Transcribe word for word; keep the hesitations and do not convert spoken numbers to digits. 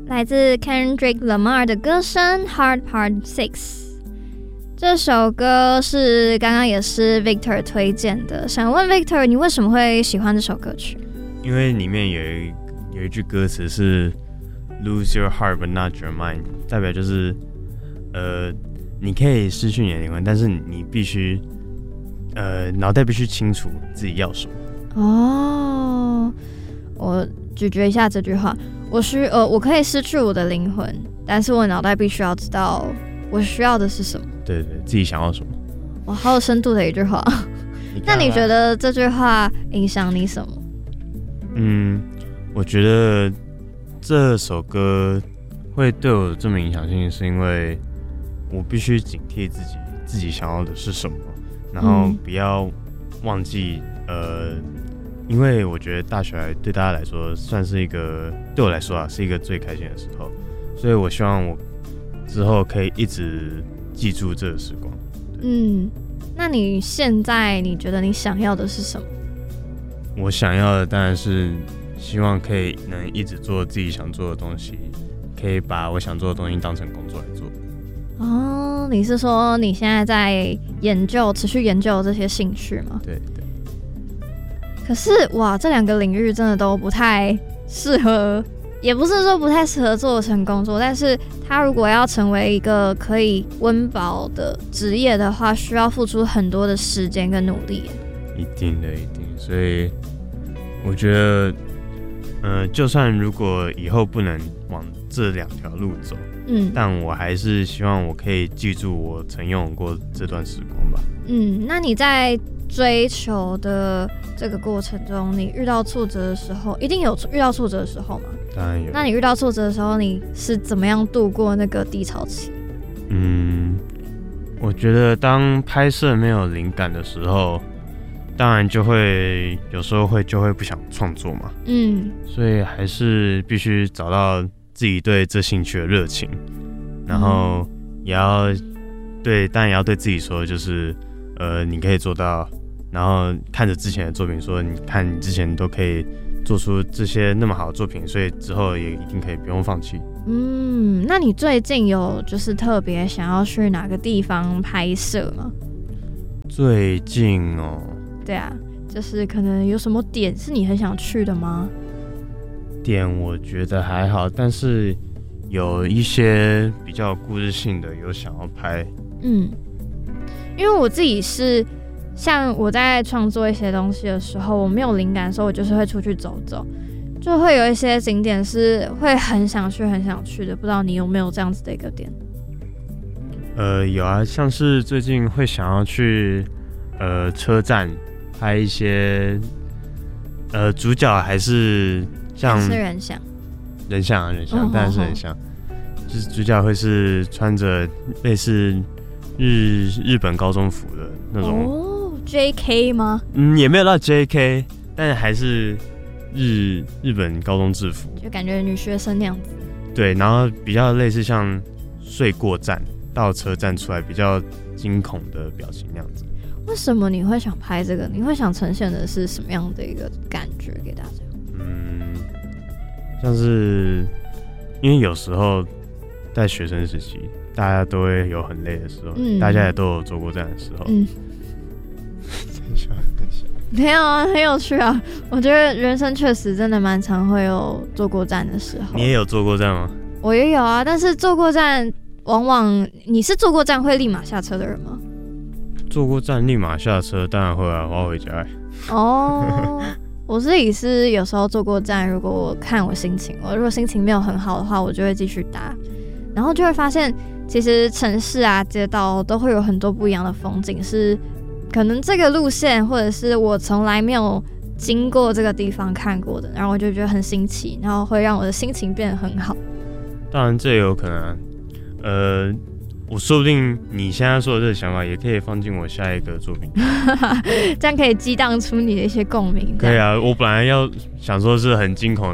来自 Kendrick Lamar 的歌声 Hard Part Six。这首歌是刚刚也是 Victor 推荐的，想问 Victor， 你为什么会喜欢这首歌曲？ 因为里面有一有一句歌词是 Lose your heart but not your mind， 代表就是呃，你可以失去你的灵魂，但是你必须呃脑袋必须清楚自己要什么。 哦，我咀嚼一下这句话，我需呃我可以失去我的灵魂，但是我脑袋必须要知道我需要的是什么。 对对，自己想要什么。 哇，好有深度的一句话。 你那你觉得这句话影响你什么？ 嗯，我觉得这首歌会对我这么影响性，是因为我必须警惕自己，自己想要的是什么，然后不要忘记、嗯、呃，因为我觉得大学对大家来说算是一个，对我来说啊是一个最开心的时候，所以我希望我之后可以一直记住这个时光。 嗯，那你现在你觉得你想要的是什么？ 我想要的当然是希望可以能一直做自己想做的东西，可以把我想做的东西当成工作来做。 哦，你是说你现在在研究、持续研究这些兴趣吗？ 对对。 可是哇，这两个领域真的都不太适合，也不是说不太适合做成工作，但是他如果要成为一个可以温饱的职业的话，需要付出很多的时间跟努力。 一定的，一定。所以我觉得，呃，就算如果以后不能往这两条路走，嗯，但我还是希望我可以记住我曾拥有过这段时光吧。 嗯，那你在追求的这个过程中，你遇到挫折的时候，一定有遇到挫折的时候吗？ 当然有。 那你遇到挫折的时候，你是怎么样度过那个低潮期？ 嗯，我觉得当拍摄没有灵感的时候，当然就会有时候会就会不想创作嘛。嗯，所以还是必须找到自己对这兴趣的热情，然后也要对，当然也要对自己说，就是呃，你可以做到。然后看着之前的作品说，你看你之前都可以做出这些那么好的作品，所以之后也一定可以不用放弃。 嗯，那你最近有就是特别想要去哪个地方拍摄吗？ 最近哦， 对啊，就是可能有什么点是你很想去的吗？ 点我觉得还好，但是有一些比较故事性的有想要拍。嗯， 因为我自己是。像我在创作一些东西的时候，我没有灵感的时候，我就是会出去走走，就会有一些景点是会很想去、很想去的。不知道你有没有这样子的一个点？ 呃，有啊，像是最近会想要去呃车站拍一些，呃，主角还是像是人像， 人像啊，人像，当然是人像，就是主角会是穿着类似日日本高中服的那种。 哦J K 吗？ 嗯，也没有到 J K， 但还是日日本高中制服， 就感觉女学生那样子。 对，然后比较类似像睡过站到车站出来比较惊恐的表情那样子。 为什么你会想拍这个？你会想呈现的是什么样的一个感觉给大家？嗯， 像是因为有时候在学生时期，大家都会有很累的时候，嗯、大家也都有做过这样的时候。嗯。 没有啊，很有趣啊！我觉得人生确实真的蛮常会有坐过站的时候。 你也有坐过站吗？ 我也有啊，但是坐过站往往你是坐过站会立马下车的人吗？ 坐过站立马下车，当然会啊，我要回家。 哦，我自己是有时候坐过站，如果我看我心情，我如果心情没有很好的话，我就会继续搭，然后就会发现，其实城市啊、街道都会有很多不一样的风景是。可能这个路线，或者是我从来没有经过这个地方看过的，然后我就觉得很新奇，然后会让我的心情变得很好。 当然，这也有可能、啊，呃，我说不定你现在说的这个想法，也可以放进我下一个作品， 这样可以激荡出你的一些共鸣。 可以啊，我本来要想说是很惊恐